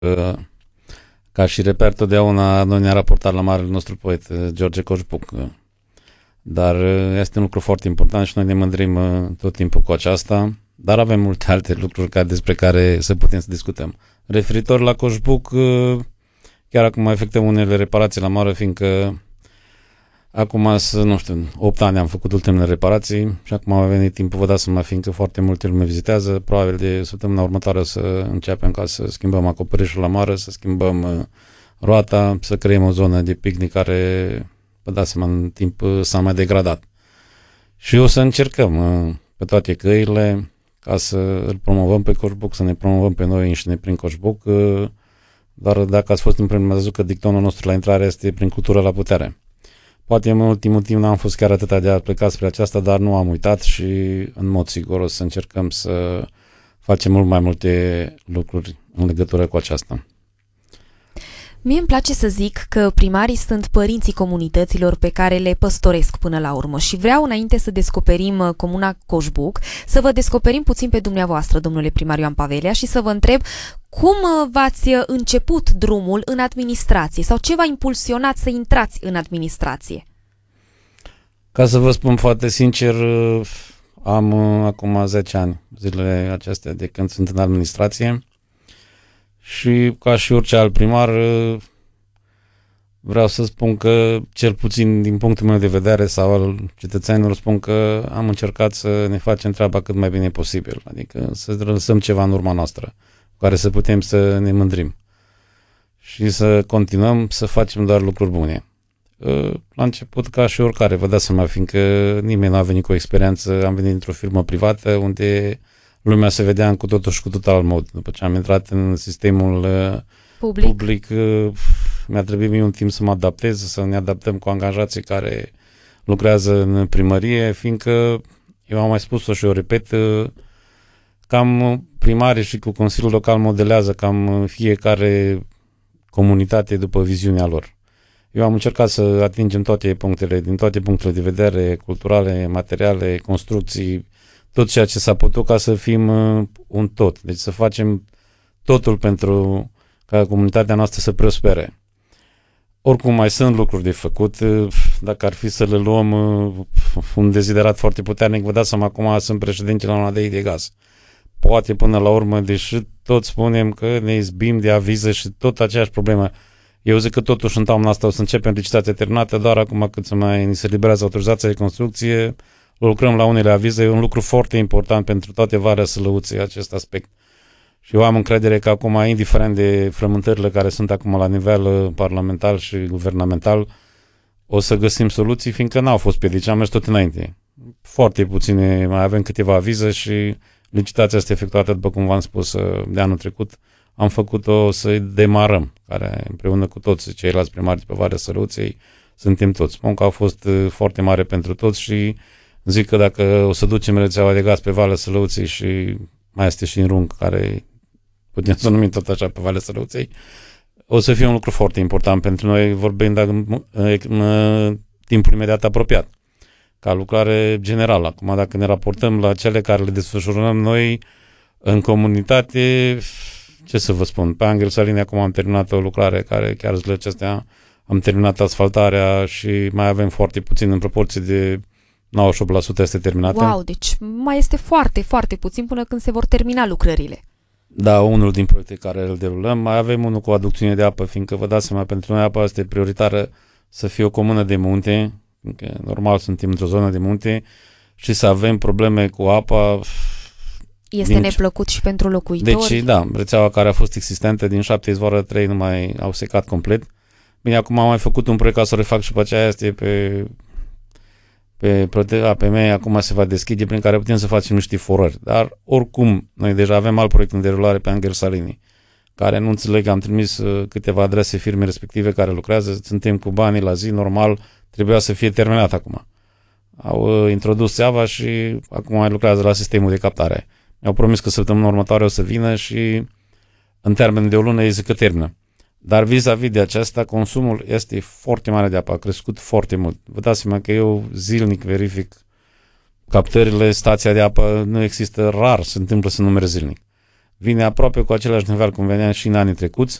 Ca și reper, totdeauna noi ne-a raportat la marele nostru poet, George Coșbuc. Dar este un lucru foarte important și noi ne mândrim tot timpul cu aceasta, dar avem multe alte lucruri despre care să putem să discutăm. Referitor la Coșbuc, chiar acum efectuăm unele reparații la moară, fiindcă acum, nu știu, 8 ani am făcut ultimele reparații și acum a venit timpul, vă dați seama, fiindcă foarte multe lume vizitează, probabil de săptămâna următoare să începem ca să schimbăm acoperișul la moară, să schimbăm roata, să creăm o zonă de picnic care, vă dați seama, în timp s-a mai degradat. Și o să încercăm pe toate căile ca să îl promovăm pe Coșbuc, să ne promovăm pe noi înșine prin Coșbuc, dar dacă ați fost în primul văzut că dictonul nostru la intrare este prin cultură la putere. Poate în ultimul timp n-am fost chiar atât de a pleca spre aceasta, dar nu am uitat și în mod sigur o să încercăm să facem mult mai multe lucruri în legătură cu aceasta. Mie îmi place să zic că primarii sunt părinții comunităților pe care le păstoresc până la urmă și vreau, înainte să descoperim comuna Coșbuc, să vă descoperim puțin pe dumneavoastră, domnule primar Ioan Pavelea, și să vă întreb cum v-ați început drumul în administrație sau ce v-a impulsionat să intrați în administrație? Ca să vă spun foarte sincer, am acum 10 ani zilele acestea de când sunt în administrație și ca și orice alt primar vreau să spun că, cel puțin din punctul meu de vedere sau al cetățenilor, spun că am încercat să ne facem treaba cât mai bine posibil, adică să lăsăm ceva în urma noastră, cu care să putem să ne mândrim și să continuăm să facem doar lucruri bune. La început, ca și oricare, vă dați seama, fiindcă nimeni nu a venit cu o experiență, am venit într-o firmă privată unde lumea se vedea în cu totul și cu totul alt mod. După ce am intrat în sistemul public, mi-a trebuit mie un timp să mă adaptez, să ne adaptăm cu angajații care lucrează în primărie, fiindcă, eu am mai spus-o și o repet, cam primarii și cu Consiliul Local modelează cam fiecare comunitate după viziunea lor. Eu am încercat să atingem toate punctele, din toate punctele de vedere, culturale, materiale, construcții, tot ceea ce s-a putut ca să fim un tot. Deci să facem totul pentru ca comunitatea noastră să prospere. Oricum mai sunt lucruri de făcut, dacă ar fi să le luăm un deziderat foarte puternic, vă dați seama, acum sunt președinte la una de gaz. Poate până la urmă, deși tot spunem că ne izbim de avize și tot aceeași problemă, eu zic că totuși în toamna asta o să începem licitația terminată, doar acum cât ni se liberează autorizația de construcție, lucrăm la unele avize, e un lucru foarte important pentru toate Valea Sălăuței acest aspect. Și eu am încredere că acum, indiferent de frământările care sunt acum la nivel parlamentar și guvernamental, o să găsim soluții, fiindcă n-au fost piedici, am mers tot înainte. Foarte puține, mai avem câteva avize și licitația este efectuată, după cum v-am spus, de anul trecut. Am făcut-o să demarăm, care împreună cu toți ceilalți primari de pe Valea Sălăuței suntem toți. Spun că a fost foarte mare pentru toți și zic că dacă o să ducem rețeaua de gaz pe Valea Sălăuței și mai este și în Rung, care putem să numim tot așa pe Valea Sălăuței, o să fie un lucru foarte important pentru noi, vorbind în timpul imediat apropiat, ca lucrare generală. Acum, dacă ne raportăm la cele care le desfășurăm noi în comunitate, ce să vă spun, pe Angel Salini acum am terminat o lucrare care chiar zilele acestea am terminat asfaltarea și mai avem foarte puțin, în proporție de 98% este terminată. Wow, deci mai este foarte, foarte puțin până când se vor termina lucrările. Da, unul din proiecte care îl derulăm. Mai avem unul cu aducțiune de apă, fiindcă vă dați seama, pentru noi apa este prioritară să fie o comună de munte, fiindcă normal suntem într-o zonă de munte și să avem probleme cu apa. Este neplăcut și pentru locuitori. Deci, da, rețeaua care a fost existentă din 7 izvoare, 3 nu mai au secat complet. Bine, acum am mai făcut un proiect ca să o refac și pe aceea este pe APM, acum se va deschide, prin care putem să facem niște forări. Dar, oricum, noi deja avem alt proiect în derulare pe Angel Salini, care nu înțeleg, am trimis câteva adrese firme respective care lucrează, suntem cu banii la zi, normal, trebuia să fie terminat acum. Au introdus țeava și acum mai lucrează la sistemul de captare. Mi-au promis că săptămâna următoare o să vină și în termen de o lună ei zic că termină. Dar vis-a-vis de aceasta, consumul este foarte mare de apă, a crescut foarte mult. Vă dați seama că eu zilnic verific captările, stația de apă nu există, rar se întâmplă să numere zilnic. vine aproape cu același nivel cum venea și în anii trecuți.